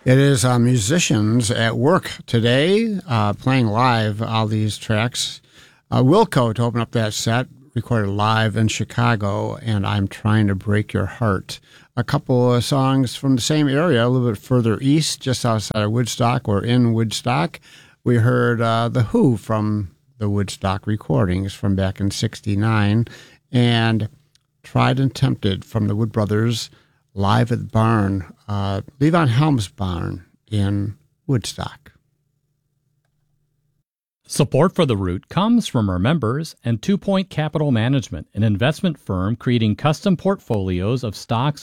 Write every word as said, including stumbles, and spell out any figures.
It is uh, musicians at work today, uh, playing live all these tracks. Uh, Wilco, to open up that set, recorded live in Chicago, and I'm Trying to Break Your Heart. A couple of songs from the same area, a little bit further east, just outside of Woodstock, or in Woodstock. We heard uh, The Who from the Woodstock recordings from back in sixty-nine, and Tried and Tempted from the Wood Brothers live at the barn, uh, Levon Helm's barn in Woodstock. Support for The Root comes from our members and Two Point Capital Management, an investment firm creating custom portfolios of stocks